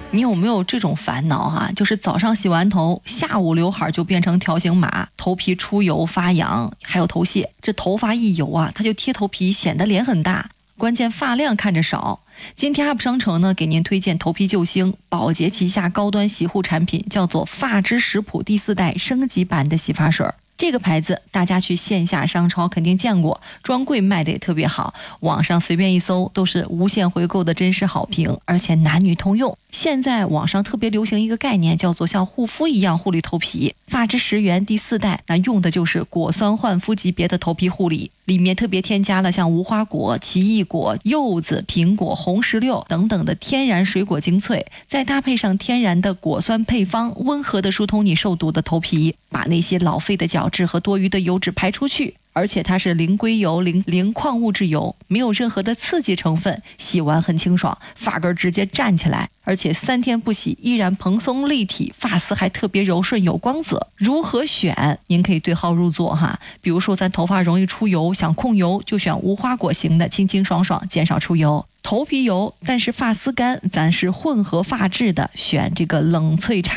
你有没有这种烦恼啊？就是早上洗完头，下午刘海就变成条形码，头皮出油发痒，还有头屑。这头发一油啊，它就贴头皮，显得脸很大。关键发量看着少。今天 UP 商城呢，给您推荐头皮救星宝洁旗下高端洗护产品，叫做发之食谱第4代升级版的洗发水。这个牌子大家去线下商超肯定见过，专柜卖的也特别好，网上随便一搜都是无限回购的真实好评，而且男女通用。现在网上特别流行一个概念，叫做像护肤一样护理头皮。发之10元第4代，那用的就是果酸焕肤级别的头皮护理，里面特别添加了像无花果、奇异果、柚子、苹果、红石榴等等的天然水果精粹，再搭配上天然的果酸配方，温和的疏通你受毒的头皮，把那些老废的角质和多余的油脂排出去。而且它是零硅油、零矿物质油，没有任何的刺激成分，洗完很清爽，发根直接站起来，而且3天不洗依然蓬松立体，发丝还特别柔顺有光泽。如何选？您可以对号入座哈。比如说咱头发容易出油，想控油就选无花果型的，清清爽爽，减少出油。头皮油但是发丝干，咱是混合发质的，选这个冷萃茶